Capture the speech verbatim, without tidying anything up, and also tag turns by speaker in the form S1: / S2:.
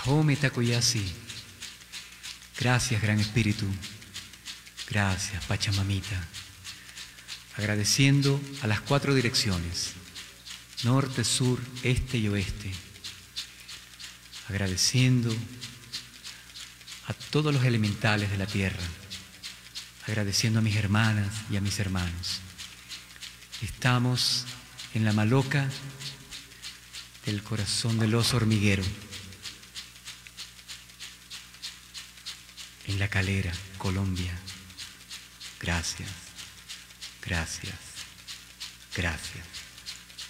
S1: Ahome Takoyasi. Gracias, Gran Espíritu. Gracias, Pachamamita. Agradeciendo a las cuatro direcciones, norte, sur, este y oeste. Agradeciendo a todos los elementales de la tierra. Agradeciendo a mis hermanas y a mis hermanos. Estamos en la maloca del corazón del oso hormiguero. En La Calera, Colombia. Gracias, gracias, gracias.